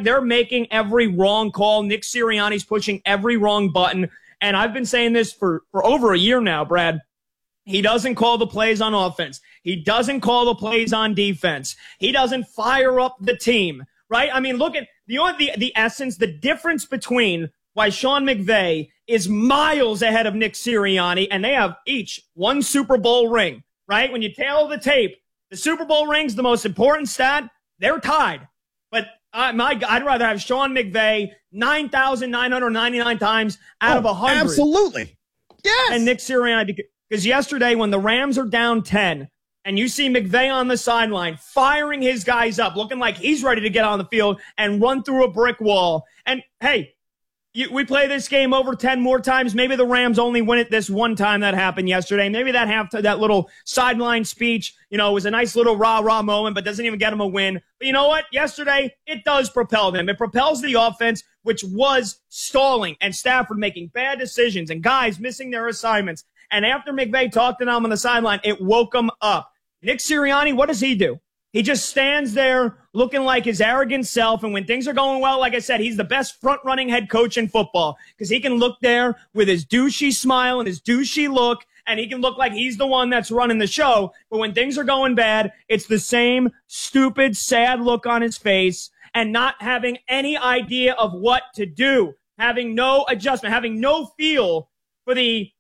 like they're making every wrong call. Nick Sirianni's pushing every wrong button. And I've been saying this for over a year now, Brad. He doesn't call the plays on offense. He doesn't call the plays on defense. He doesn't fire up the team, right? I mean, look at the essence, the difference between why Sean McVay is miles ahead of Nick Sirianni, and they have each one Super Bowl ring, right? When you tail the tape, the Super Bowl ring's the most important stat. They're tied. But I'd rather have Sean McVay 9,999 times out of 100. Absolutely. Yes. And Nick Sirianni, because yesterday when the Rams are down 10 and you see McVay on the sideline firing his guys up, looking like he's ready to get on the field and run through a brick wall. And, hey, we play this game over 10 more times. Maybe the Rams only win it this one time that happened yesterday. Maybe that little sideline speech, was a nice little rah-rah moment, but doesn't even get them a win. But you know what? Yesterday, it does propel them. It propels the offense, which was stalling, and Stafford making bad decisions and guys missing their assignments. And after McVay talked to them on the sideline, it woke them up. Nick Sirianni, what does he do? He just stands there looking like his arrogant self. And when things are going well, like I said, he's the best front-running head coach in football because he can look there with his douchey smile and his douchey look, and he can look like he's the one that's running the show. But when things are going bad, it's the same stupid, sad look on his face and not having any idea of what to do, having no adjustment, having no feel for the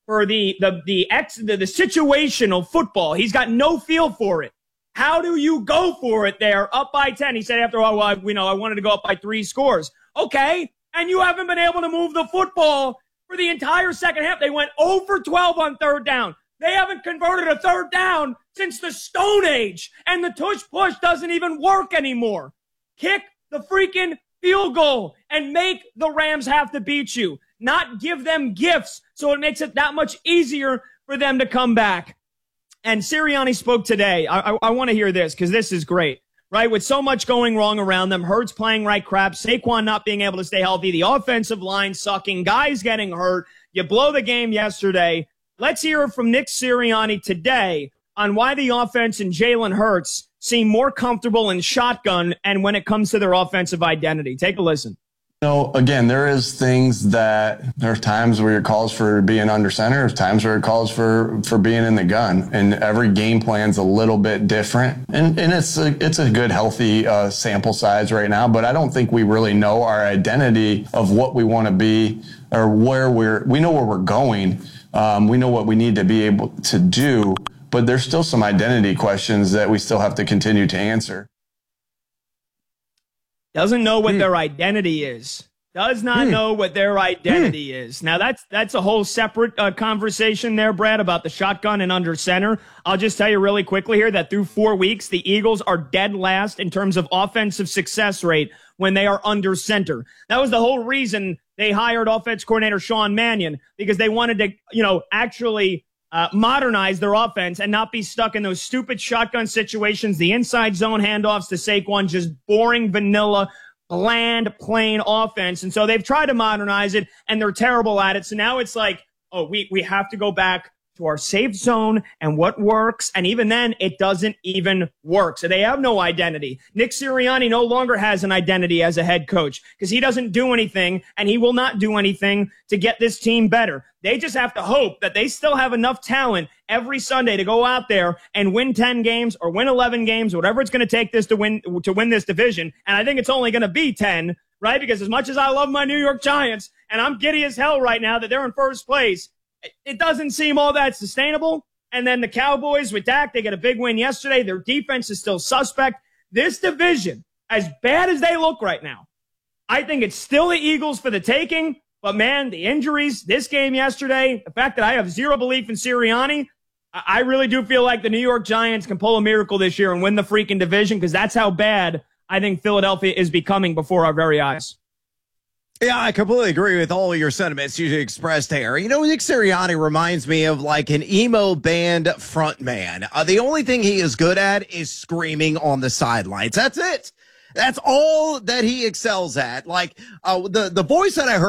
situational football. He's got no feel for it. How do you go for it there up by 10? He said after a while, I wanted to go up by 3 scores. Okay, and you haven't been able to move the football for the entire second half. They went 0 for 12 on third down. They haven't converted a third down since the Stone Age, and the tush-push doesn't even work anymore. Kick the freaking field goal and make the Rams have to beat you, not give them gifts so it makes it that much easier for them to come back. And Sirianni spoke today. I want to hear this because this is great, right? With so much going wrong around them, Hurts playing right crap, Saquon not being able to stay healthy, the offensive line sucking, guys getting hurt. You blow the game yesterday. Let's hear from Nick Sirianni today on why the offense and Jalen Hurts seem more comfortable in shotgun and when it comes to their offensive identity. Take a listen. Again, there are times where it calls for being under center, there's times where it calls for being in the gun, and every game plan's a little bit different. And it's a good, healthy sample size right now, but I don't think we really know our identity of what we want to be or we know where we're going. We know what we need to be able to do, but there's still some identity questions that we still have to continue to answer. Doesn't know what their identity is. Does not know what their identity is. Now, that's a whole separate conversation there, Brad, about the shotgun and under center. I'll just tell you really quickly here that through 4 weeks, the Eagles are dead last in terms of offensive success rate when they are under center. That was the whole reason they hired offense coordinator Sean Mannion, because they wanted to, actually modernize their offense and not be stuck in those stupid shotgun situations, the inside zone handoffs to Saquon, just boring, vanilla, bland, plain offense. And so they've tried to modernize it, and they're terrible at it. So now it's like, we have to go back to our safe zone and what works. And even then, it doesn't even work. So they have no identity. Nick Sirianni no longer has an identity as a head coach because he doesn't do anything, and he will not do anything to get this team better. They just have to hope that they still have enough talent every Sunday to go out there and win 10 games or win 11 games, whatever it's going to take to win this division. And I think it's only going to be 10, right? Because as much as I love my New York Giants, and I'm giddy as hell right now that they're in first place, it doesn't seem all that sustainable. And then the Cowboys with Dak, they get a big win yesterday. Their defense is still suspect. This division, as bad as they look right now, I think it's still the Eagles for the taking. But, man, the injuries, this game yesterday, the fact that I have zero belief in Sirianni, I really do feel like the New York Giants can pull a miracle this year and win the freaking division, because that's how bad I think Philadelphia is becoming before our very eyes. Yeah, I completely agree with all of your sentiments you expressed here. Nick Sirianni reminds me of like an emo band frontman. The only thing he is good at is screaming on the sidelines. That's it. That's all that he excels at. Like the voice that I heard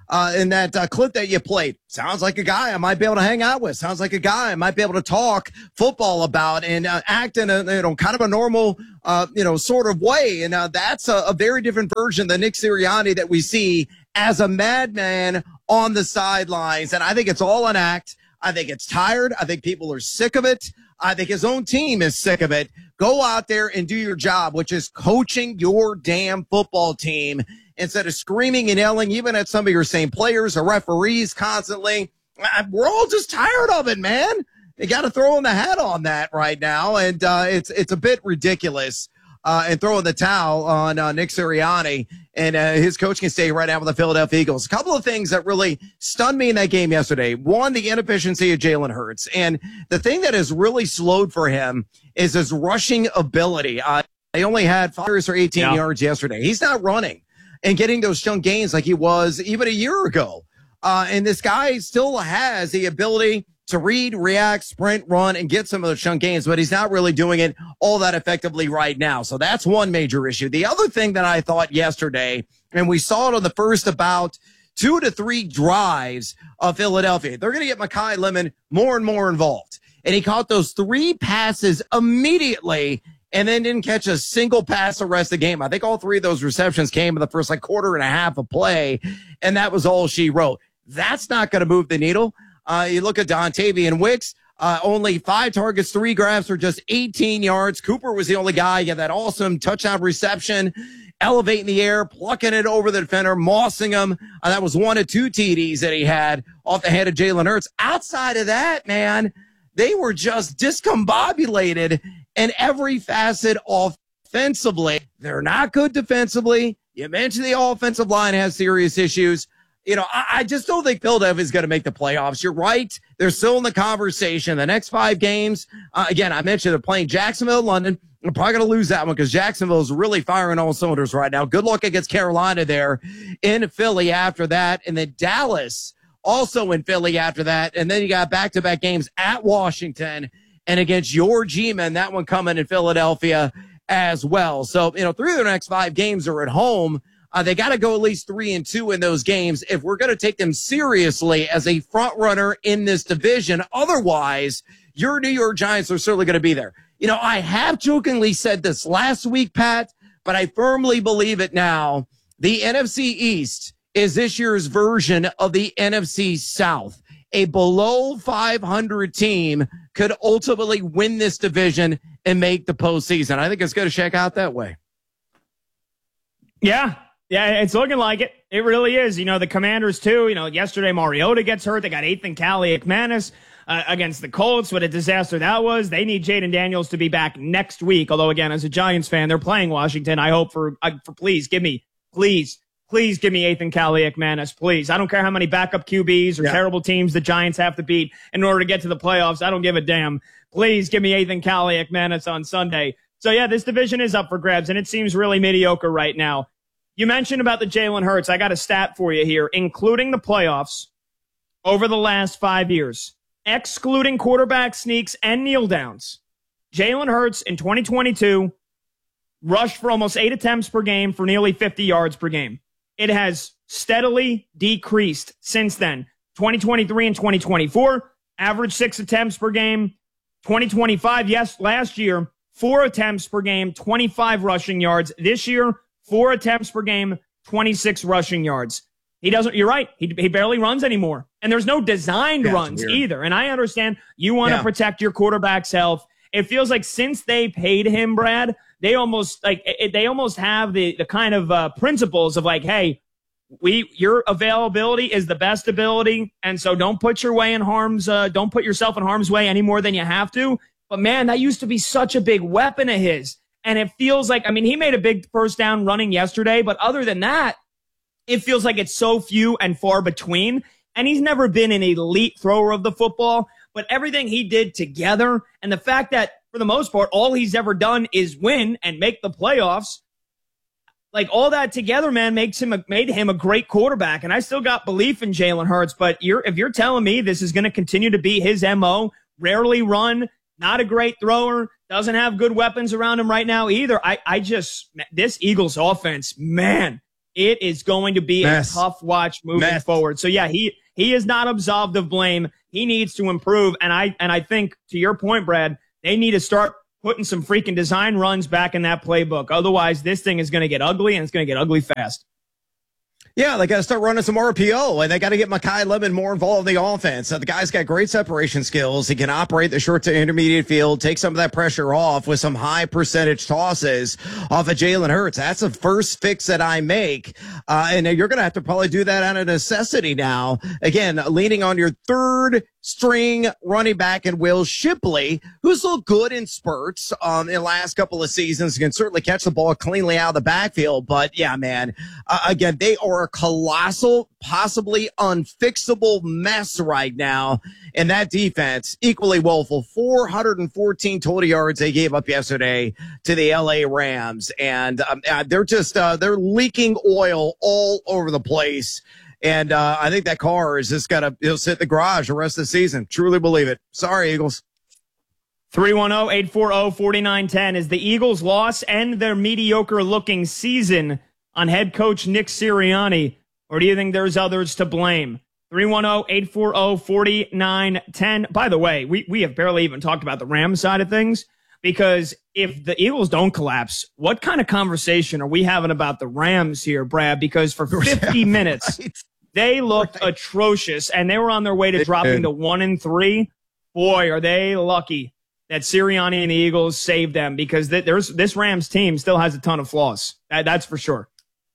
in that clip that you played. Sounds like a guy I might be able to hang out with. Sounds like a guy I might be able to talk football about and act in a kind of a normal sort of way. And that's a very different version than Nick Sirianni that we see as a madman on the sidelines. And I think it's all an act. I think it's tired. I think people are sick of it. I think his own team is sick of it. Go out there and do your job, which is coaching your damn football team instead of screaming and yelling, even at some of your same players or referees constantly. We're all just tired of it, man. You got to throw in the hat on that right now. And it's a bit ridiculous. And throwing the towel on Nick Sirianni and his coaching stay right now with the Philadelphia Eagles. A couple of things that really stunned me in that game yesterday. One, the inefficiency of Jalen Hurts. And the thing that has really slowed for him is his rushing ability. He only had 5 or 18 yards yesterday. He's not running and getting those chunk gains like he was even a year ago. And this guy still has the ability to read, react, sprint, run, and get some of those chunk gains, but he's not really doing it all that effectively right now. So that's one major issue. The other thing that I thought yesterday, and we saw it on the first about 2 to 3 drives of Philadelphia, they're going to get Mekhi Lemon more and more involved. And he caught those 3 passes immediately and then didn't catch a single pass the rest of the game. I think all 3 of those receptions came in the first quarter and a half of play, and that was all she wrote. That's not going to move the needle. You look at Dontavian Wicks, only 5 targets, 3 grabs for just 18 yards. Cooper was the only guy. You had that awesome touchdown reception, elevating the air, plucking it over the defender, mossing him. That was 1 of 2 TDs that he had off the head of Jalen Hurts. Outside of that, man, they were just discombobulated in every facet offensively. They're not good defensively. You mentioned the offensive line has serious issues. I just don't think Philadelphia is going to make the playoffs. You're right. They're still in the conversation. The next 5 games, again, I mentioned they're playing Jacksonville, London. They're probably going to lose that one because Jacksonville is really firing all cylinders right now. Good luck against Carolina there in Philly after that. And then Dallas also in Philly after that. And then you got back-to-back games at Washington and against your G-Men, that one coming in Philadelphia as well. So, 3 of their next 5 games are at home. They got to go at least 3-2 in those games if we're going to take them seriously as a front runner in this division. Otherwise, your New York Giants are certainly going to be there. I have jokingly said this last week, Pat, but I firmly believe it now. The NFC East is this year's version of the NFC South. A below 500 team could ultimately win this division and make the postseason. I think it's going to shake out that way. Yeah. Yeah, it's looking like it. It really is. The Commanders, too. Yesterday Mariota gets hurt. They got Ethan Kaliakmanis against the Colts. What a disaster that was. They need Jaden Daniels to be back next week. Although, again, as a Giants fan, they're playing Washington. I hope for please give me Ethan Kaliakmanis, please. I don't care how many backup QBs or terrible teams the Giants have to beat in order to get to the playoffs. I don't give a damn. Please give me Ethan Kaliakmanis on Sunday. So, yeah, this division is up for grabs, and it seems really mediocre right now. You mentioned about the Jalen Hurts. I got a stat for you here, including the playoffs over the last 5 years, excluding quarterback sneaks and kneel downs. Jalen Hurts in 2022 rushed for almost 8 attempts per game for nearly 50 yards per game. It has steadily decreased since then. 2023 and 2024, average 6 attempts per game. 2025, yes, last year, 4 attempts per game, 25 rushing yards. This year, 4 attempts per game, 26 rushing yards. You're right. He barely runs anymore. And there's no designed runs either. And I understand you want to protect your quarterback's health. It feels like since they paid him, Brad, they almost have the kind of principles of like, hey, your availability is the best ability. And so don't put don't put yourself in harm's way any more than you have to. But man, that used to be such a big weapon of his. And it feels like, he made a big first down running yesterday, but other than that, it feels like it's so few and far between. And he's never been an elite thrower of the football, but everything he did together and the fact that for the most part, all he's ever done is win and make the playoffs. Like all that together, man, made him a great quarterback. And I still got belief in Jalen Hurts, but if you're telling me this is going to continue to be his MO, rarely run, not a great thrower, doesn't have good weapons around him right now either. This Eagles offense, man, It is going to be a tough watch moving forward. So yeah, he is not absolved of blame. He needs to improve. And I think, to your point, Brad, they need to start putting some freaking design runs back in that playbook. Otherwise, this thing is going to get ugly, and it's going to get ugly fast. Yeah, they got to start running some RPO, and they got to get Mekhi Lemon more involved in the offense. So the guy's got great separation skills. He can operate the short to intermediate field, take some of that pressure off with some high percentage tosses off of Jalen Hurts. That's the first fix that I make. And you're going to have to probably do that out of necessity now. Again, leaning on your third string running back in Will Shipley, who's looked good in spurts in the last couple of seasons. Can certainly catch the ball cleanly out of the backfield. But yeah, man, again, they are a colossal, possibly unfixable mess right now. And that defense, equally woeful. 414 total yards they gave up yesterday to the LA Rams. And they're just, they're leaking oil all over the place. And I think that car is just he'll sit in the garage the rest of the season. Truly believe it. Sorry, Eagles. 310-840-4910. Is the Eagles' loss and their mediocre-looking season on head coach Nick Sirianni, or do you think there's others to blame? 310-840-4910. By the way, we have barely even talked about the Rams side of things, because if the Eagles don't collapse, what kind of conversation are we having about the Rams here, Brad? Because for 50 minutes, they looked atrocious, and they were on their way to dropping to 1-3. Boy, are they lucky that Sirianni and the Eagles saved them, because this Rams team still has a ton of flaws. That's for sure.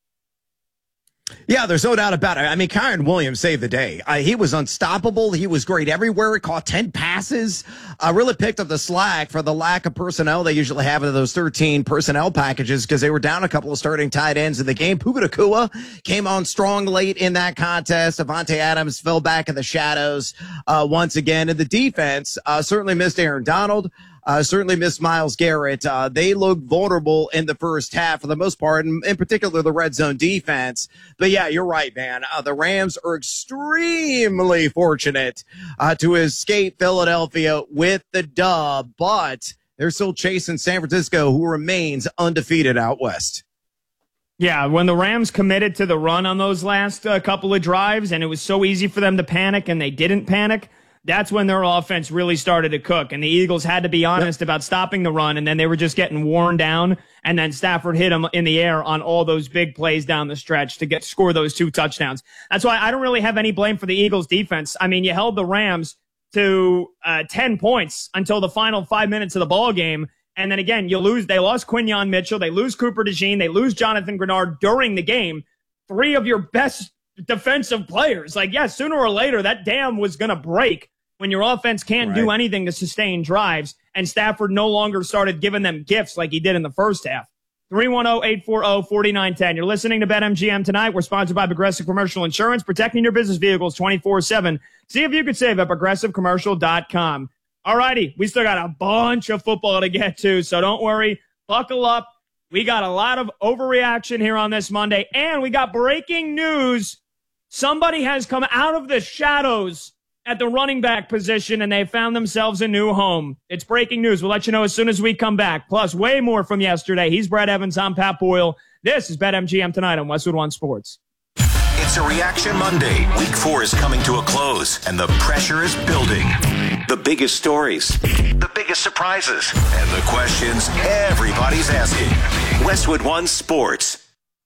Yeah, there's no doubt about it. I mean, Kyren Williams saved the day. He was unstoppable. He was great everywhere. He caught 10 passes. Really picked up the slack for the lack of personnel they usually have in those 13 personnel packages, because they were down a couple of starting tight ends in the game. Puka Nacua came on strong late in that contest. Devontae Adams fell back in the shadows once again. And the defense certainly missed Aaron Donald. Certainly missed Myles Garrett. They looked vulnerable in the first half for the most part, and in particular the red zone defense. But yeah, you're right, man. The Rams are extremely fortunate to escape Philadelphia with the dub, but they're still chasing San Francisco, who remains undefeated out west. Yeah, when the Rams committed to the run on those last couple of drives, and it was so easy for them to panic, and they didn't panic, that's when their offense really started to cook. And the Eagles had to be honest about stopping the run, and then they were just getting worn down. And then Stafford hit them in the air on all those big plays down the stretch to score those 2 touchdowns. That's why I don't really have any blame for the Eagles defense. I mean, you held the Rams to 10 points until the final 5 minutes of the ball game. And then again, you lose. They lost Quinyon Mitchell. They lose Cooper DeJean. They lose Jonathan Grenard during the game. 3 of your best defensive players. Like, yeah, sooner or later, that dam was going to break when your offense can't do anything to sustain drives, and Stafford no longer started giving them gifts like he did in the first half. 310-840-4910. You're listening to BetMGM tonight. We're sponsored by Progressive Commercial Insurance, protecting your business vehicles 24/7. See if you could save at progressivecommercial.com. All righty, we still got a bunch of football to get to, so don't worry. Buckle up. We got a lot of overreaction here on this Monday, and we got breaking news. Somebody has come out of the shadows at the running back position, and they found themselves a new home. It's breaking news. We'll let you know as soon as we come back. Plus, way more from yesterday. He's Brad Evans. I'm Pat Boyle. This is BetMGM tonight on Westwood One Sports. It's a Reaction Monday. Week 4 is coming to a close, and the pressure is building. The biggest stories, the biggest surprises, and the questions everybody's asking. Westwood One Sports.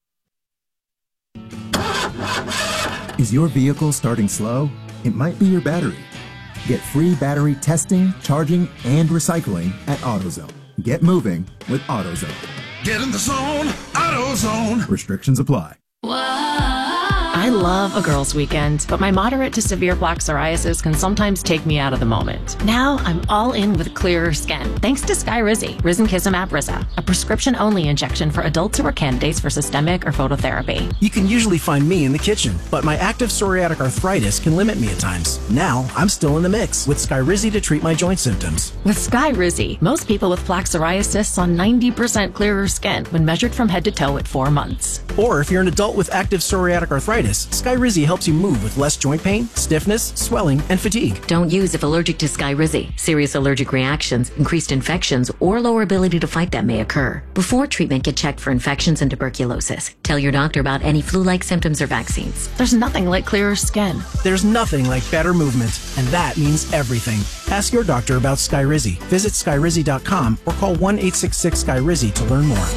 Is your vehicle starting slow? It might be your battery. Get free battery testing, charging, and recycling at AutoZone. Get moving with AutoZone. Get in the zone, AutoZone. Restrictions apply. I love a girls' weekend, but my moderate to severe plaque psoriasis can sometimes take me out of the moment. Now I'm all in with clearer skin, thanks to Skyrizi, Risankizumab Riza, a prescription-only injection for adults who are candidates for systemic or phototherapy. You can usually find me in the kitchen, but my active psoriatic arthritis can limit me at times. Now I'm still in the mix with Skyrizi to treat my joint symptoms. With Skyrizi, most people with plaque psoriasis saw 90% clearer skin when measured from head to toe at 4 months. Or if you're an adult with active psoriatic arthritis, bonus, Skyrizi helps you move with less joint pain, stiffness, swelling, and fatigue. Don't use if allergic to Skyrizi. Serious allergic reactions, increased infections, or lower ability to fight them may occur. Before treatment, get checked for infections and tuberculosis. Tell your doctor about any flu-like symptoms or vaccines. There's nothing like clearer skin. There's nothing like better movement, and that means everything. Ask your doctor about Skyrizi. Visit Skyrizi.com or call 1-866-SKYRIZI to learn more.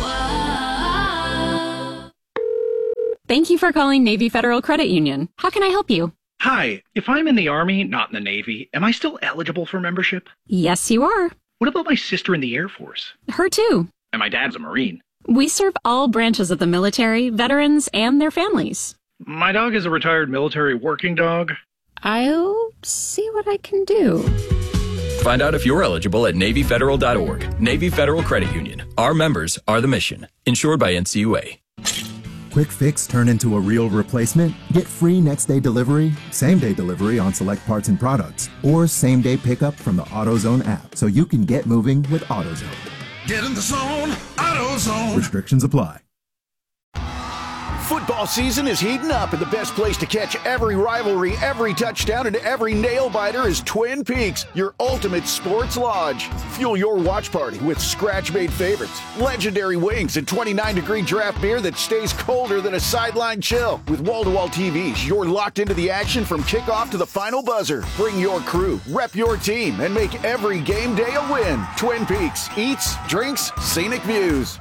Thank you for calling Navy Federal Credit Union. How can I help you? Hi, if I'm in the Army, not in the Navy, am I still eligible for membership? Yes, you are. What about my sister in the Air Force? Her too. And my dad's a Marine. We serve all branches of the military, veterans, and their families. My dog is a retired military working dog. I'll see what I can do. Find out if you're eligible at NavyFederal.org. Navy Federal Credit Union. Our members are the mission. Insured by NCUA. Quick fix turn into a real replacement? Get free next day delivery, same day delivery on select parts and products, or same day pickup from the AutoZone app so you can get moving with AutoZone. Get in the zone, AutoZone. Restrictions apply. Football season is heating up, and the best place to catch every rivalry, every touchdown, and every nail-biter is Twin Peaks, your ultimate sports lodge. Fuel your watch party with scratch-made favorites, legendary wings, and 29-degree draft beer that stays colder than a sideline chill. With wall-to-wall TVs, you're locked into the action from kickoff to the final buzzer. Bring your crew, rep your team, and make every game day a win. Twin Peaks, eats, drinks, scenic views.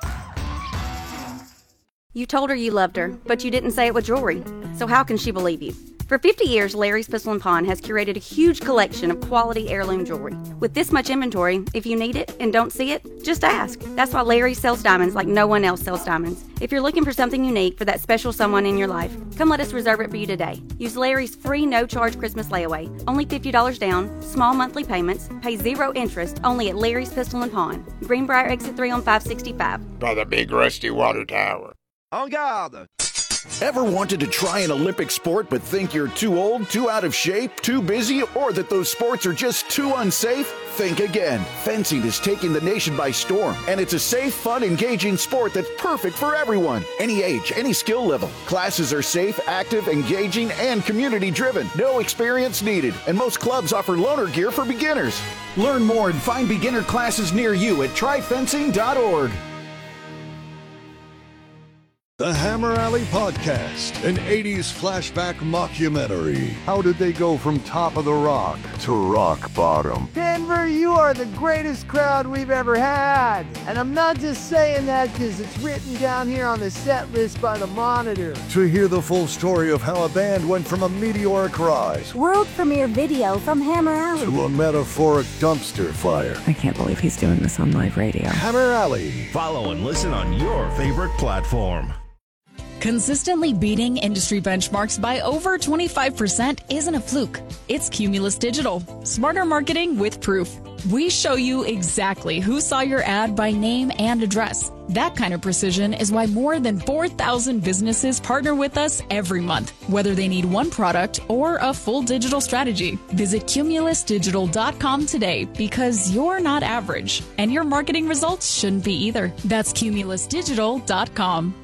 You told her you loved her, but you didn't say it with jewelry. So how can she believe you? For 50 years, Larry's Pistol & Pawn has curated a huge collection of quality heirloom jewelry. With this much inventory, if you need it and don't see it, just ask. That's why Larry sells diamonds like no one else sells diamonds. If you're looking for something unique for that special someone in your life, come let us reserve it for you today. Use Larry's free no-charge Christmas layaway. Only $50 down, small monthly payments, pay 0 interest, only at Larry's Pistol & Pawn. Greenbrier Exit 3 on 565. By the big rusty water tower. En garde! Ever wanted to try an Olympic sport but think you're too old, too out of shape, too busy, or that those sports are just too unsafe? Think again. Fencing is taking the nation by storm, and it's a safe, fun, engaging sport that's perfect for everyone. Any age, any skill level. Classes are safe, active, engaging, and community-driven. No experience needed, and most clubs offer loaner gear for beginners. Learn more and find beginner classes near you at tryfencing.org. The Hammer Alley Podcast, an 80s flashback mockumentary. How did they go from top of the rock to rock bottom? Denver, you are the greatest crowd we've ever had. And I'm not just saying that because it's written down here on the set list by the Monitor. To hear the full story of how a band went from a meteoric rise, world premiere video from Hammer Alley, to a metaphoric dumpster fire. I can't believe he's doing this on live radio. Hammer Alley. Follow and listen on your favorite platform. Consistently beating industry benchmarks by over 25% isn't a fluke. It's Cumulus Digital. Smarter marketing with proof. We show you exactly who saw your ad by name and address. That kind of precision is why more than 4,000 businesses partner with us every month, whether they need one product or a full digital strategy. Visit cumulusdigital.com today because you're not average, and your marketing results shouldn't be either. That's cumulusdigital.com.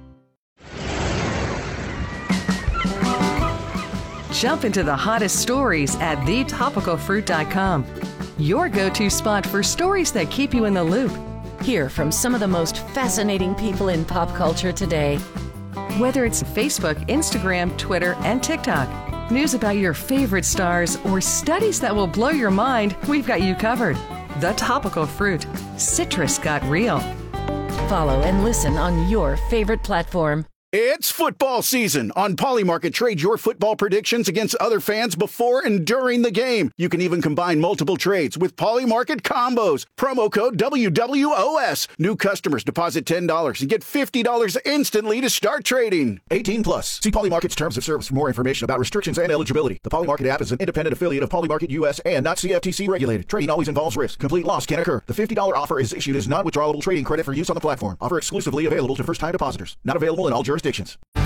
Jump into the hottest stories at thetopicalfruit.com. Your go-to spot for stories that keep you in the loop. Hear from some of the most fascinating people in pop culture today. Whether it's Facebook, Instagram, Twitter, and TikTok, news about your favorite stars, or studies that will blow your mind, we've got you covered. The Topical Fruit. Citrus got real. Follow and listen on your favorite platform. It's football season. On Polymarket, trade your football predictions against other fans before and during the game. You can even combine multiple trades with Polymarket combos. Promo code WWOS. New customers deposit $10 and get $50 instantly to start trading. 18 plus. See Polymarket's terms of service for more information about restrictions and eligibility. The Polymarket app is an independent affiliate of Polymarket US and not CFTC regulated. Trading always involves risk. Complete loss can occur. The $50 offer is issued as non-withdrawable trading credit for use on the platform. Offer exclusively available to first-time depositors. Not available in all jurisdictions.